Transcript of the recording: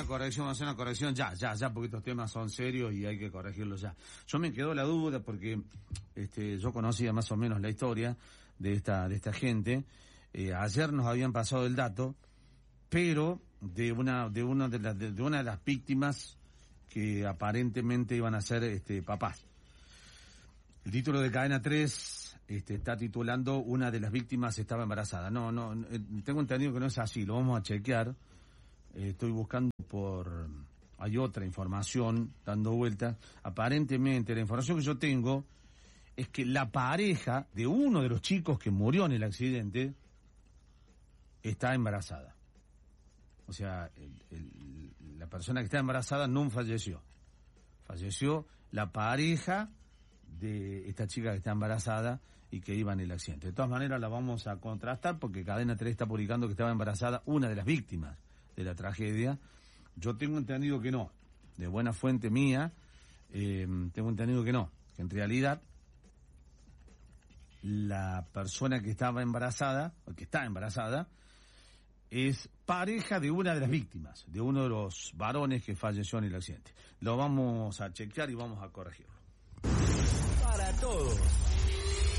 una corrección ya, porque estos temas son serios y hay que corregirlos ya. Yo me quedó la duda porque yo conocía más o menos la historia de esta gente. Ayer nos habían pasado el dato, pero de una de las víctimas que aparentemente iban a ser papás. El título de Cadena 3 está titulando "Una de las víctimas estaba embarazada". No, tengo entendido que no es así, lo vamos a chequear. Estoy buscando hay otra información dando vueltas. Aparentemente la información que yo tengo es que la pareja de uno de los chicos que murió en el accidente está embarazada. O sea, la persona que está embarazada no falleció. Falleció la pareja de esta chica que está embarazada y que iba en el accidente. De todas maneras la vamos a contrastar porque Cadena 3 está publicando que estaba embarazada una de las víctimas de la tragedia. Yo tengo entendido que no. De buena fuente mía, tengo entendido que no. Que en realidad la persona que estaba embarazada, o que está embarazada, es pareja de una de las víctimas, de uno de los varones que falleció en el accidente. Lo vamos a chequear y vamos a corregirlo. Para todos.